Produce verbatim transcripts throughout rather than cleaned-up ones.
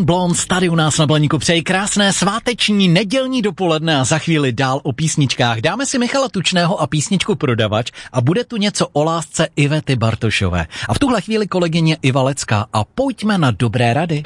Blondes tady u nás na Blaníku. Přeji krásné sváteční nedělní dopoledne a za chvíli dál o písničkách. Dáme si Michala Tučného a písničku Prodavač a bude tu něco o lásce Ivety Bartošové. A v tuhle chvíli kolegyně Iva Lecká a pojďme na dobré rady.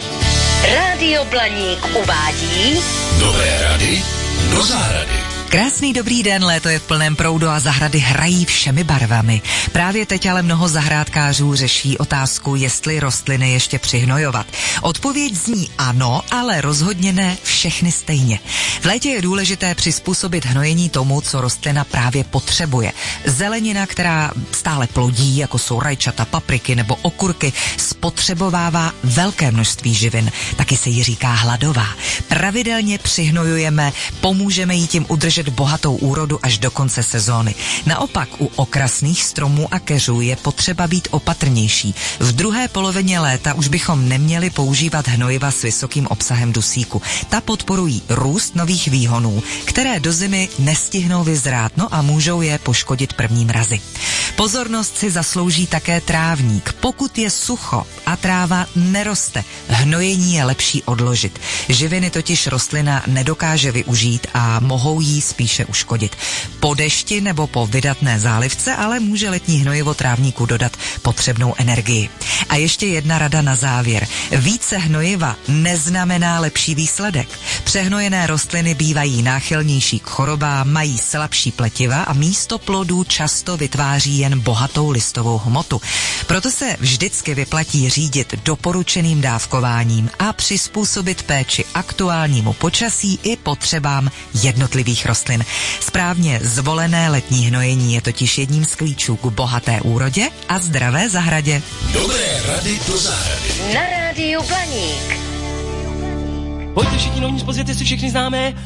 Rádio Blaník uvádí Dobré rady do zahrady. Krásný dobrý den, léto je v plném proudu a zahrady hrají všemi barvami. Právě teď ale mnoho zahrádkářů řeší otázku, jestli rostliny ještě přihnojovat. Odpověď zní ano, ale rozhodně ne všechny stejně. V létě je důležité přizpůsobit hnojení tomu, co rostlina právě potřebuje. Zelenina, která stále plodí, jako jsou rajčata, papriky nebo okurky, spotřebovává velké množství živin. Taky se jí říká hladová. Pravidelně přihnojujeme, pomůžeme jí tím udržet bohatou úrodu až do konce sezóny. Naopak u okrasných stromů a keřů je potřeba být opatrnější. V druhé polovině léta už bychom neměli používat hnojiva s vysokým obsahem dusíku. Ta podporují růst nových výhonů, které do zimy nestihnou vyzrát, no a můžou je poškodit první mrazy. Pozornost si zaslouží také trávník. Pokud je sucho a tráva neroste, hnojení je lepší odložit. Živiny totiž rostlina nedokáže využít a mohou jí spíše uškodit. Po dešti nebo po vydatné zálivce ale může letní hnojivo trávníku dodat potřebnou energii. A ještě jedna rada na závěr. Více hnojiva neznamená lepší výsledek. Přehnojené rostliny bývají náchylnější k chorobám, mají slabší pletiva a místo plodů často vytváří jen bohatou listovou hmotu. Proto se vždycky vyplatí řídit doporučeným dávkováním a přizpůsobit péči aktuálnímu počasí i potřebám jednotlivých rostlin. Správně zvolené letní hnojení je totiž jedním z klíčů k bohaté úrodě a zdravé zahradě. Dobré rady do zahrady. na Rádiu Blaník. Pojďte všichni novní pozvěty, si všichni známe.